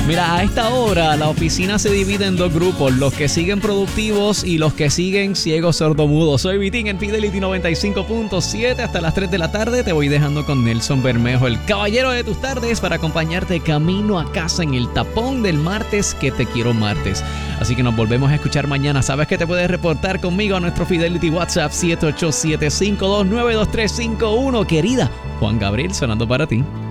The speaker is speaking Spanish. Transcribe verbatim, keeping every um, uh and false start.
Mira, a esta hora la oficina se divide en dos grupos, los que siguen productivos y los que siguen ciegos sordomudos. Soy Vitín en Fidelity noventa y cinco punto siete. Hasta las tres de la tarde te voy dejando con Nelson Bermejo, el caballero de tus tardes, para acompañarte camino a casa en el tapón del martes que te quiero martes. Así que nos volvemos a escuchar mañana. Sabes que te puedes reportar conmigo a nuestro Fidelity WhatsApp siete ocho siete, cinco dos nueve, dos tres cinco uno. Querida, Juan Gabriel sonando para ti.